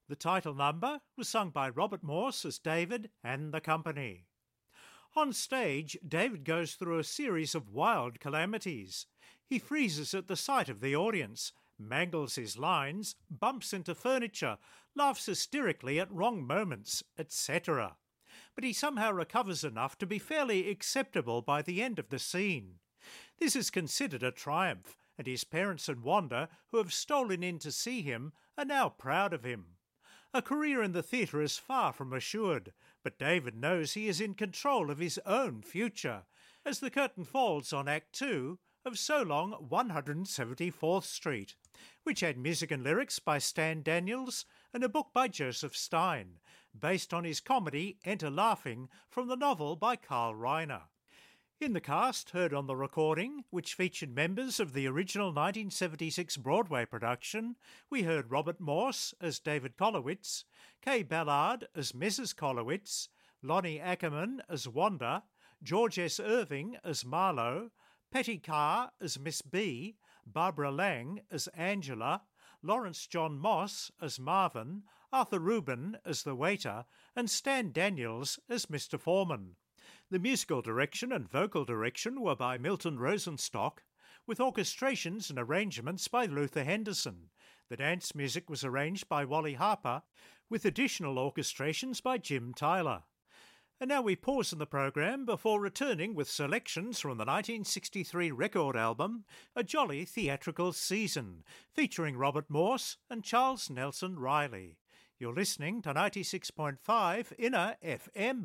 The title number was sung by Robert Morse as David and the Company. On stage, David goes through a series of wild calamities. He freezes at the sight of the audience, mangles his lines, bumps into furniture, laughs hysterically at wrong moments, etc. But he somehow recovers enough to be fairly acceptable by the end of the scene. This is considered a triumph, and his parents and Wanda, who have stolen in to see him, are now proud of him. A career in the theatre is far from assured, but David knows he is in control of his own future, as the curtain falls on Act 2 of So Long 174th Street, which had music and lyrics by Stan Daniels and a book by Joseph Stein, based on his comedy Enter Laughing from the novel by Carl Reiner. In the cast heard on the recording, which featured members of the original 1976 Broadway production, we heard Robert Morse as David Kolowitz, Kay Ballard as Mrs. Kolowitz, Lonnie Ackerman as Wanda, George S. Irving as Marlowe, Petty Carr as Miss B, Barbara Lang as Angela, Lawrence John Moss as Marvin, Arthur Rubin as the waiter, and Stan Daniels as Mr. Foreman. The musical direction and vocal direction were by Milton Rosenstock, with orchestrations and arrangements by Luther Henderson. The dance music was arranged by Wally Harper, with additional orchestrations by Jim Tyler. And now we pause in the program before returning with selections from the 1963 record album, A Jolly Theatrical Season, featuring Robert Morse and Charles Nelson Riley. You're listening to 96.5 Inner FM.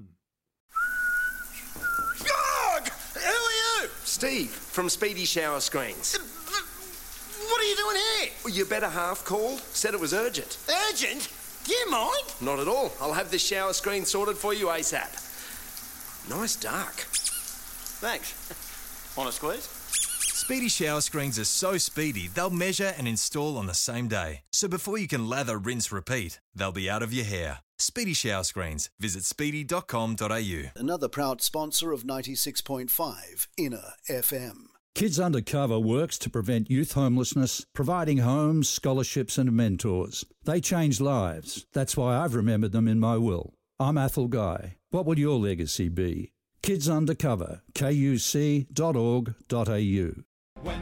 Who are you? Steve, from Speedy Shower Screens. What are you doing here? Well, your better half called, said it was urgent. Urgent? Do you mind? Not at all. I'll have the shower screen sorted for you ASAP. Nice dark. Thanks. Want a squeeze? Speedy Shower Screens are so speedy, they'll measure and install on the same day. So before you can lather, rinse, repeat, they'll be out of your hair. Speedy Shower Screens. Visit speedy.com.au. Another proud sponsor of 96.5 Inner FM. Kids Undercover works to prevent youth homelessness, providing homes, scholarships and mentors. They change lives. That's why I've remembered them in my will. I'm Athol Guy. What will your legacy be? Kids Undercover, kuc.org.au.